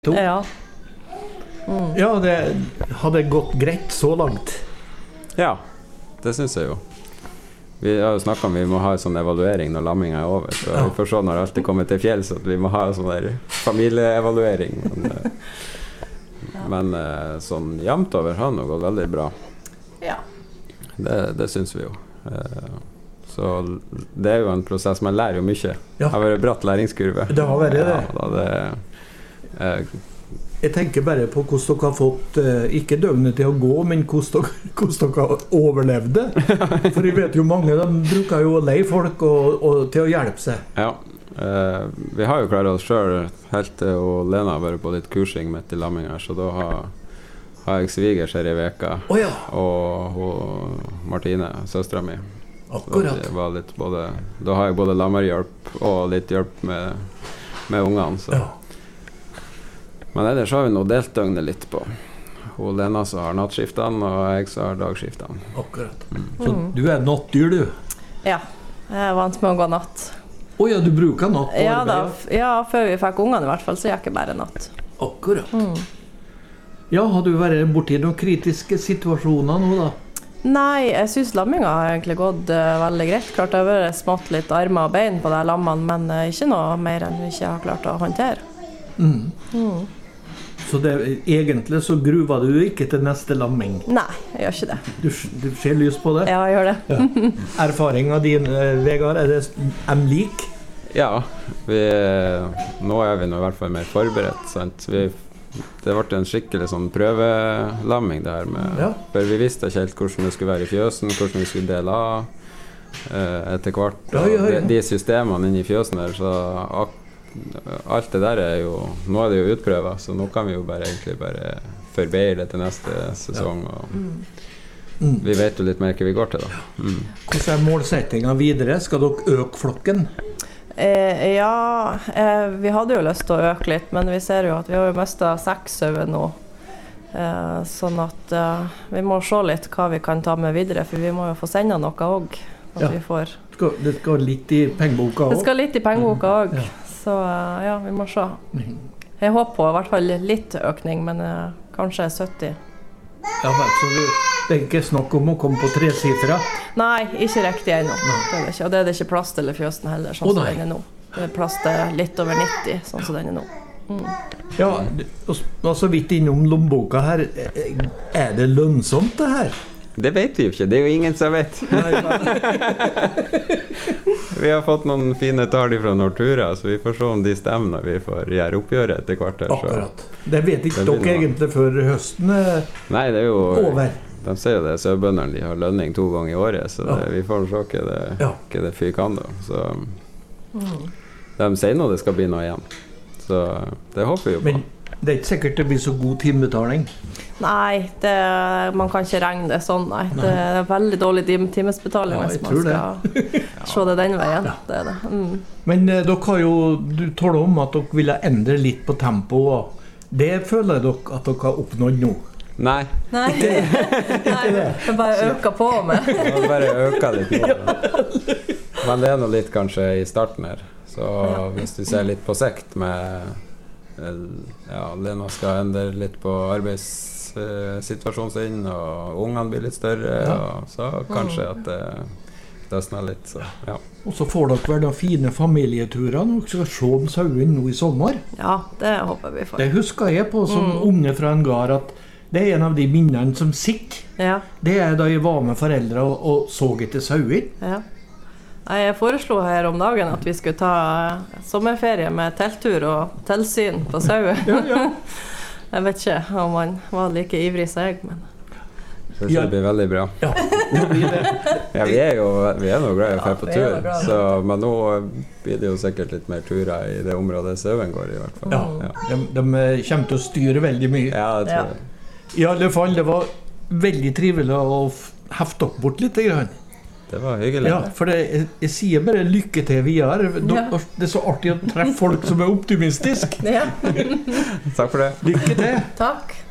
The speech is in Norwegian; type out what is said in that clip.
Ja. Ja, det hadde gått greit så langt. Ja, det synes jeg jo. Vi har jo snakket om vi må ha en sånn evaluering når lammingen er over, så vi får se når alt er kommet til fjells at vi må ha en sånn der familieevaluering. Men sånn jevnt over har det gått veldig bra. Ja. Det synes vi jo. Så det er jo en prosess, man lærer jo mye. Det har vært bratt læringskurve. Det har vært det. Ja, jeg tenker bare på hvordan dere har fått, ikke døgnet til å gå, men hvordan dere har overlevd det. For jeg vet jo mange, de bruker jo å leie folk til å hjelpe seg. Ja, vi har jo klart oss selv helt til og Lena har vært på litt kursing midt i lamming her, så da har jeg svigers her i veka, og Martine, søstera mi. Akkurat. Det var litt da har jeg både lammerhjelp og litt hjelp med ungene, så. Ja. Men ellers har vi nå delt døgnet litt på. Hun Lena så har nattskiftene, og jeg så har dagskiftene. Akkurat. Så du er nattdyr, du? Ja, jeg er vant med å gå natt. Ja, du bruker natt på arbeid? Ja, før vi fikk ungene i hvert fall, så gikk jeg bare natt. Akkurat. Ja, har du vært borti noen kritiske situasjoner nå da? Nei, jeg synes lammingen har egentlig gått veldig greit. Klart det har vært smått litt armer og bein på de lammene, men ikke noe mer enn vi ikke har klart å håndtere. Så egentlig så gruver du ikke til neste lamming? Nei, jeg gjør ikke det. Du ser lys på det? Ja, jeg gjør det. Ja. Erfaringen din, Vegard, er det lik? Ja, nå er vi nå i hvert fall mer forberedt, sant? Det ble en skikkelig sånn prøvelamming det her med, for vi visste ikke helt hvordan det skulle være i fjøsen, hvordan vi skulle dele av etter hvert, de systemene inne i fjøsen der, så alt det der er jo, nå er det jo utprøvet, så nå kan vi jo egentlig bare forbeide til neste sesong, og vi vet jo litt mer hva vi går til da. Hvordan er målsettingen videre? Skal dere øke flokken? Vi hadde jo lyst til å øke litt, men vi ser jo at vi har jo mistet 6 sauer nå, sånn at vi må se litt hva vi kan ta med videre, for vi må jo få sende noe også, at vi får. Det skal litt i pengeboka også? Det skal litt i pengeboka også. Så ja, vi må se. Jeg håper på i hvert fall litt økning, men kanskje 70. Ja, så det er ikke snakk om å komme på 3 sifra? Nei, ikke riktig ennå. Og det er det ikke plass til i fjøsen heller, sånn som den er nå. Det er plass til litt over 90, sånn som den er nå. Ja, og så vidt innom lommeboka her, er det lønnsomt det her? Det vet vi jo ikke, det er jo ingen som vet. Vi har fått noen fine tall fra Nortura, så vi får se om de stemmer når vi får gjøre oppgjøret etter kvarter. Akkurat. Det vet ikke dere egentlig før høsten Nei, det er jo over. De sier jo det, søbønderne de har lønning 2 ganger i året, så vi får se hva det fyr kan da. Så de sier nå det skal bli noe igjen, så det håper vi jo på. Men det er ikke sikkert det blir så god timebetaling? Nei, man kan ikke regne det sånn, nei. Det er veldig dårlig timesbetaling hvis man skal se det den veien. Det er det. Men dere har jo, du taler om at dere ville endre litt på tempo, det føler dere at dere har oppnådd nå? Nei. Det bare øker på med. Det bare øker litt nå. Men det er noe litt kanskje i starten her, så hvis du ser litt på sikt med Lena skal endre litt på arbeidssituasjonen sin, og ungene blir litt større, og så kanskje at det løsner litt. Så, Og så får dere vel da fine familieturer når dere skal se om sauen nå i sommer? Ja, det håper vi får. Det husker jeg på som unge fra en gard, at det er en av de minnene som sitter. Det er da jeg var med foreldre og så etter sauer. Jeg foreslo her om dagen at vi skulle ta sommerferie med telttur og tilsyn på sauer. Jeg vet ikke om man var like ivrig som jeg, men det blir veldig bra. Vi er nå glad i å være på tur, men nå blir det jo sikkert litt mer turer i det området sauen går i hvert fall. De kommer til å styre veldig mye. Ja, det tror jeg. I alle fall, det var veldig trivelig å hefte opp bort litt grann. Det var hyggelig. Ja, for jeg sier bare lykke til videre. Det er så artig å treffe folk som er optimistiske. Takk for det. Lykke til. Takk.